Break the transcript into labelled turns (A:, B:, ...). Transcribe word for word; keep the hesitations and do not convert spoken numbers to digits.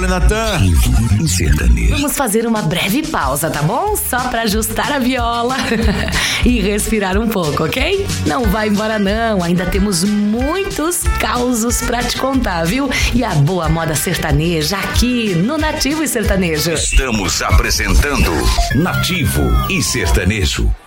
A: Natan e sertanejo.
B: Vamos fazer uma breve pausa, tá bom? Só pra ajustar a viola e respirar um pouco, ok? Não vai embora não, ainda temos muitos causos pra te contar, viu? E a boa moda sertaneja aqui no Nativo e Sertanejo.
A: Estamos apresentando Nativo e Sertanejo.